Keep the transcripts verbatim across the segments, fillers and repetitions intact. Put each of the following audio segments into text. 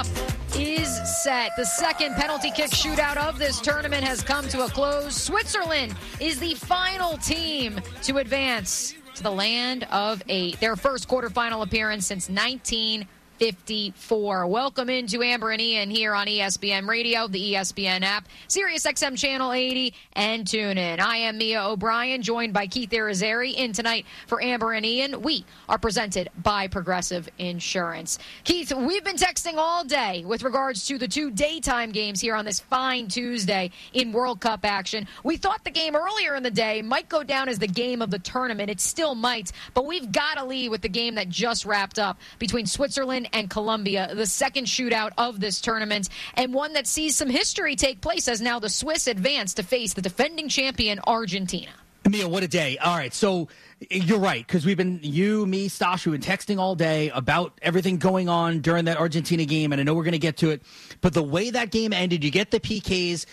Is set. The second penalty kick shootout of this tournament has come to a close. Switzerland is the final team to advance to the land of eight. Their first quarterfinal appearance since nineteen fifty-four. Welcome into Amber and Ian here on E S P N Radio, the E S P N app, Sirius X M Channel eighty, and tune in. I am Mia O'Brien, joined by Keith Irizarry in tonight for Amber and Ian. We are presented by Progressive Insurance. Keith, we've been texting all day with regards to the two daytime games here on this fine Tuesday in World Cup action. We thought the game earlier in the day might go down as the game of the tournament. It still might, but we've got to lead with the game that just wrapped up between Switzerland and Colombia, the second shootout of this tournament, and one that sees some history take place as now the Swiss advance to face the defending champion Argentina. Mia, what a day. All right, so you're right, because we've been, you, me, Stash, we've been texting all day about everything going on during that Argentina game, and I know we're going to get to it, but the way that game ended, you get the P Ks.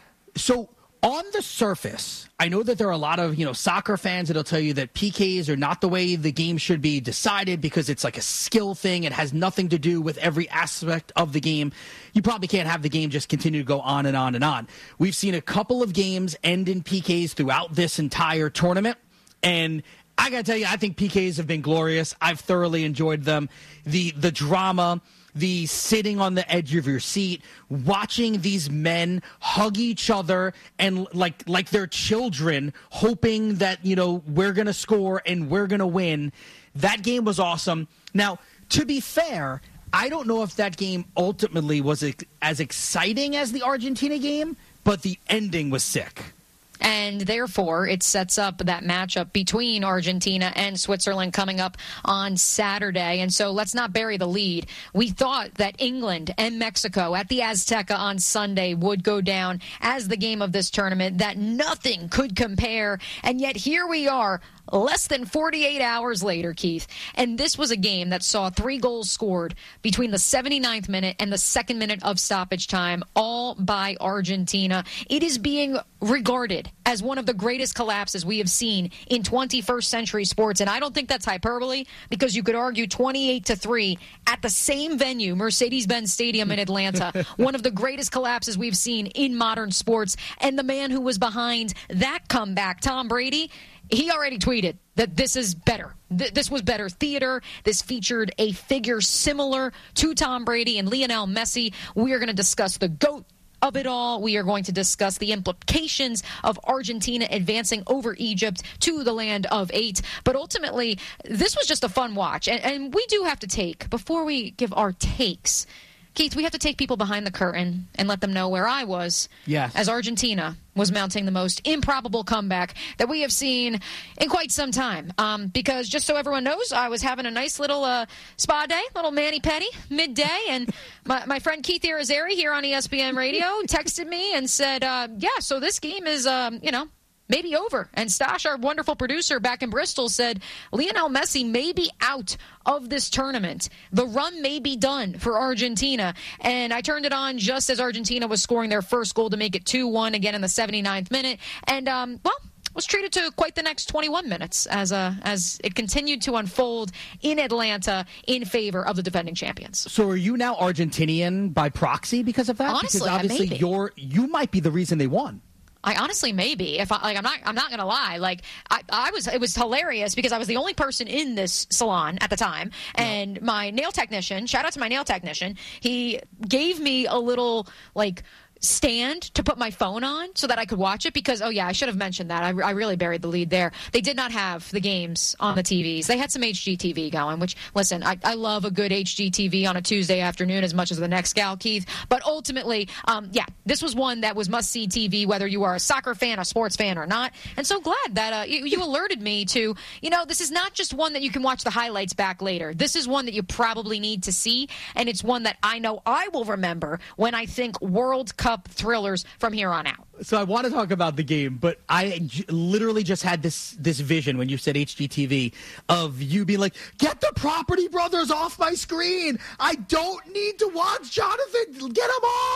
So on the surface, I know that there are a lot of, you know, soccer fans that'll tell you that P Ks are not the way the game should be decided because it's like a skill thing. It has nothing to do with every aspect of the game. You probably can't have the game just continue to go on and on and on. We've seen a couple of games end in P Ks throughout this entire tournament, and I got to tell you, I think P Ks have been glorious. I've thoroughly enjoyed them. The the drama, the sitting on the edge of your seat, watching these men hug each other and like like they're children, hoping that, you know, we're going to score and we're going to win. That game was awesome. Now, to be fair, I don't know if that game ultimately was as exciting as the Argentina game, but the ending was sick. And therefore, it sets up that matchup between Argentina and Switzerland coming up on Saturday. And so let's not bury the lead. We thought that England and Mexico at the Azteca on Sunday would go down as the game of this tournament, that nothing could compare. And yet here we are, less than forty-eight hours later, Keith. And this was a game that saw three goals scored between the seventy-ninth minute and the second minute of stoppage time, all by Argentina. It is being regarded as one of the greatest collapses we have seen in twenty-first century sports. And I don't think that's hyperbole, because you could argue twenty-eight to three at the same venue, Mercedes-Benz Stadium in Atlanta, one of the greatest collapses we've seen in modern sports. And the man who was behind that comeback, Tom Brady, he already tweeted that this is better. Th- this was better theater. This featured a figure similar to Tom Brady and Lionel Messi. We are going to discuss the GOAT of it all. We are going to discuss the implications of Argentina advancing over Egypt to the land of eight. But ultimately, this was just a fun watch. And, and we do have to take, before we give our takes, Keith, we have to take people behind the curtain and let them know where I was yes. as Argentina was mounting the most improbable comeback that we have seen in quite some time. Um, because just so everyone knows, I was having a nice little uh, spa day, little mani-pedi, midday, and my, my friend Keith Irizarry here on E S P N Radio texted me and said, uh, yeah, so this game is, um, you know, maybe over. And Stash, our wonderful producer back in Bristol, said Lionel Messi may be out of this tournament. The run may be done for Argentina. And I turned it on just as Argentina was scoring their first goal to make it two one again in the seventy-ninth minute. And, um, well, was treated to quite the next twenty-one minutes as uh, as it continued to unfold in Atlanta in favor of the defending champions. So are you now Argentinian by proxy because of that? Honestly, because obviously maybe. you're you might be the reason they won. I honestly maybe if I like I'm not I'm not gonna lie like I, I was it was hilarious because I was the only person in this salon at the time, and yeah. my nail technician, shout out to my nail technician, he gave me a little like stand to put my phone on so that I could watch it because, oh yeah, I should have mentioned that. I, I really buried the lead there. They did not have the games on the T Vs. They had some H G T V going, which, listen, I, I love a good H G T V on a Tuesday afternoon as much as the next gal, Keith. But ultimately, um, yeah, this was one that was must-see T V, whether you are a soccer fan, a sports fan, or not. And so glad that uh, you, you alerted me to, you know, this is not just one that you can watch the highlights back later. This is one that you probably need to see, and it's one that I know I will remember when I think World Cup thrillers from here on out. So I want to talk about the game, but I j- literally just had this this vision when you said H G T V of you being like, get the Property Brothers off my screen. I don't need to watch Jonathan. Get him off.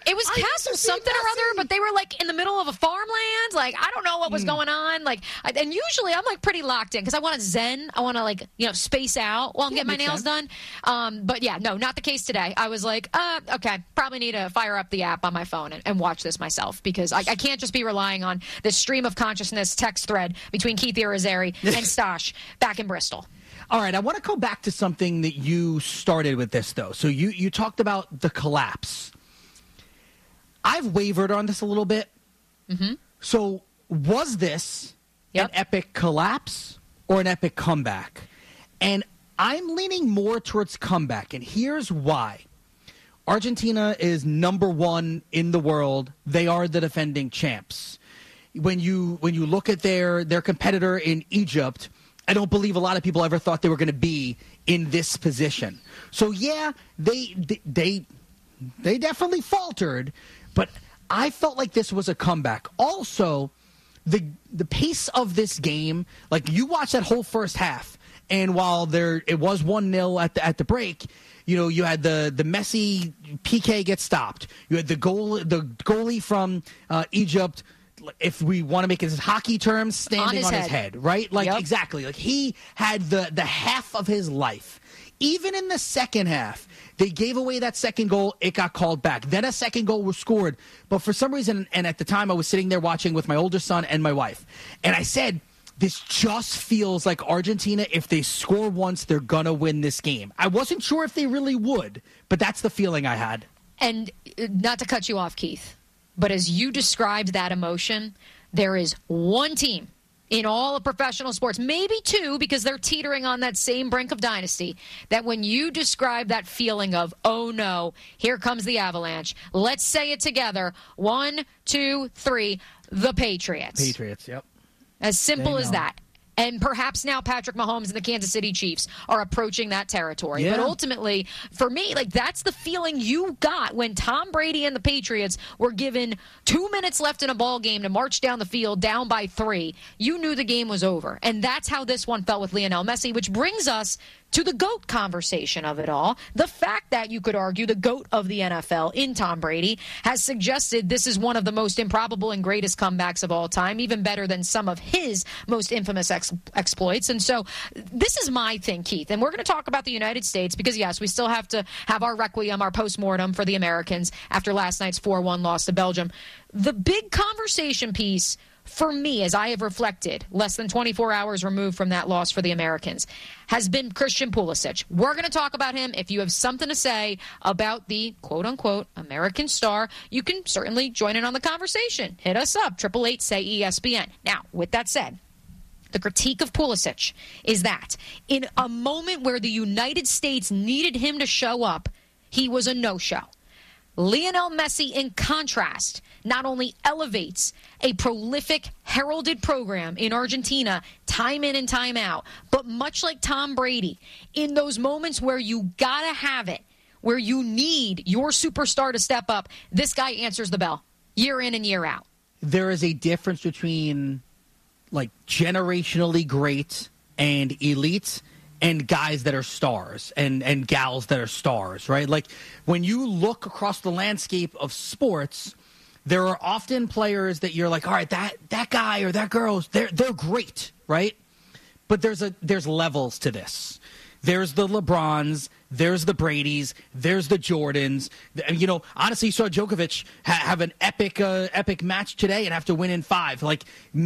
It was I Castle something or other, but they were like in the middle of a farmland. Like, I don't know what was mm. going on. Like, I, and usually I'm like pretty locked in because I want to zen. I want to like, you know, space out while I'm yeah, getting my nails sense. done. Um, but yeah, no, not the case today. I was like, uh, okay, probably need to fire up the app on my phone and, and watch this myself because I, I can't just be relying on this stream of consciousness text thread between Keith Irizarry and Stosh back in Bristol. All right, I want to go back to something that you started with this, though. So you, you talked about the collapse. I've wavered on this a little bit. Mm-hmm. So was this yep. an epic collapse or an epic comeback? And I'm leaning more towards comeback, and here's why. Argentina is number one in the world. They are the defending champs. When you when you look at their, their competitor in Egypt, I don't believe a lot of people ever thought they were going to be in this position. So, yeah, they they they, they definitely faltered. But I felt like this was a comeback. Also, the the pace of this game, like you watch that whole first half, and while there it was one nil at the at the break, you know, you had the the Messi P K get stopped. You had the goal the goalie from uh, Egypt, if we want to make it in hockey terms, standing on his, on his head. head, right? Like yep. exactly. Like he had the the half of his life. Even in the second half, they gave away that second goal. It got called back. Then a second goal was scored. But for some reason, and at the time I was sitting there watching with my older son and my wife, and I said, this just feels like Argentina, if they score once, they're going to win this game. I wasn't sure if they really would, but that's the feeling I had. And not to cut you off, Keith, but as you described that emotion, there is one team in all of professional sports, maybe two, because they're teetering on that same brink of dynasty, that when you describe that feeling of, oh no, here comes the avalanche, let's say it together, one, two, three, the Patriots. Patriots, yep. As simple as that. And perhaps now Patrick Mahomes and the Kansas City Chiefs are approaching that territory. Yeah. But ultimately, for me, like that's the feeling you got when Tom Brady and the Patriots were given two minutes left in a ball game to march down the field down by three. You knew the game was over. And that's how this one felt with Lionel Messi, which brings us to the GOAT conversation of it all. The fact that you could argue the GOAT of the N F L in Tom Brady has suggested this is one of the most improbable and greatest comebacks of all time, even better than some of his most infamous ex- exploits. And so this is my thing, Keith. And we're going to talk about the United States because, yes, we still have to have our requiem, our postmortem for the Americans after last night's four one loss to Belgium. The big conversation piece for me, as I have reflected, less than twenty-four hours removed from that loss for the Americans, has been Christian Pulisic. We're going to talk about him. If you have something to say about the quote-unquote American star, you can certainly join in on the conversation. Hit us up, eight eight eight, S A Y, E S P N. Now, with that said, the critique of Pulisic is that in a moment where the United States needed him to show up, he was a no-show. Lionel Messi, in contrast, not only elevates a prolific, heralded program in Argentina time in and time out, but much like Tom Brady, in those moments where you gotta have it, where you need your superstar to step up, this guy answers the bell year in and year out. There is a difference between like generationally great and elite and guys that are stars and, and gals that are stars, right? Like when you look across the landscape of sports, there are often players that you're like, all right, that that guy or that girl, they're they're great, right? But there's a there's levels to this. There's the LeBrons, there's the Bradys, there's the Jordans. You know, honestly, you saw Djokovic ha- have an epic uh, epic match today and have to win in five. Like